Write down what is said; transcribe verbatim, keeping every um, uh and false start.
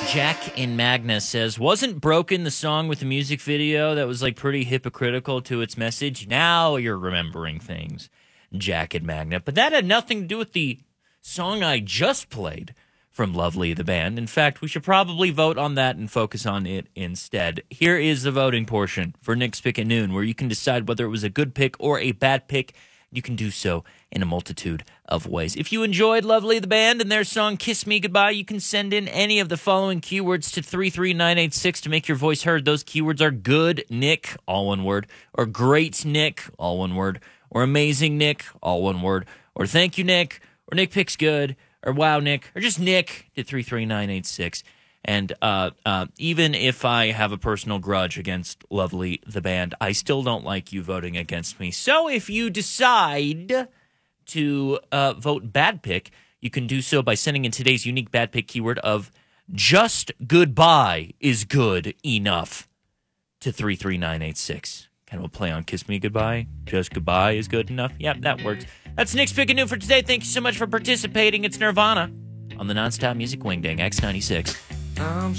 Jack in Magna says, wasn't Broken the song with the music video that was like pretty hypocritical to its message? Now you're remembering things, Jack in Magna. But that had nothing to do with the song I just played from Lovely the Band. In fact, we should probably vote on that and focus on it instead. Here is the voting portion for Nick's Pick at Noon, where you can decide whether it was a good pick or a bad pick. You can do so in a multitude of ways. If you enjoyed Lovely the Band and their song Kiss Me Goodbye, you can send in any of the following keywords to three three nine eight six to make your voice heard. Those keywords are good Nick, all one word, or great Nick, all one word, or amazing Nick, all one word, or thank you Nick, or Nick Picks Good, or wow Nick, or just Nick to three three nine eight six. And uh, uh, even if I have a personal grudge against Lovely the Band, I still don't like you voting against me. So if you decide to uh, vote bad pick, you can do so by sending in today's unique bad pick keyword of just goodbye is good enough to three three nine eight six. Kind of a play on Kiss Me Goodbye. Just goodbye is good enough. Yep, that works. That's Nick's Pick at Noon for today. Thank you so much for participating. It's Nirvana on the Nonstop Music Wingding X ninety-six. I'm